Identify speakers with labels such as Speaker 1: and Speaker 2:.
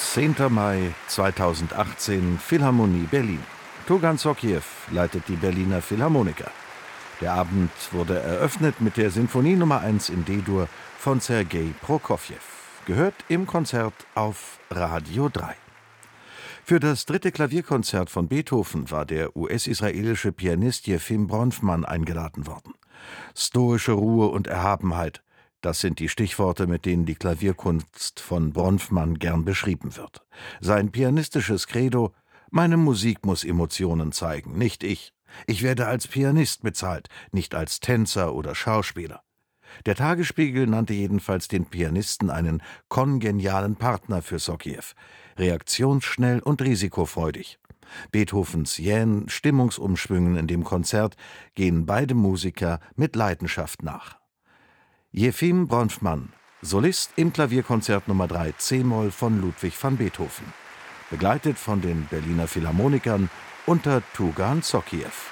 Speaker 1: 10. Mai 2018, Philharmonie Berlin. Tugan Sokiew leitet die Berliner Philharmoniker. Der Abend wurde eröffnet mit der Sinfonie Nummer 1 in D-Dur von Sergei Prokofjew. Gehört im Konzert auf Radio 3. Für das 3. Klavierkonzert von Beethoven war der US-israelische Pianist Jefim Bronfman eingeladen worden. Stoische Ruhe und Erhabenheit, das sind die Stichworte, mit denen die Klavierkunst von Bronfman gern beschrieben wird. Sein pianistisches Credo: Meine Musik muss Emotionen zeigen, nicht ich. Ich werde als Pianist bezahlt, nicht als Tänzer oder Schauspieler. Der Tagesspiegel nannte jedenfalls den Pianisten einen kongenialen Partner für Sokiew, reaktionsschnell und risikofreudig. Beethovens jähen Stimmungsumschwüngen in dem Konzert gehen beide Musiker mit Leidenschaft nach. Jefim Bronfman, Solist im Klavierkonzert Nummer 3 c-Moll von Ludwig van Beethoven, begleitet von den Berliner Philharmonikern unter Tugan Sokiew.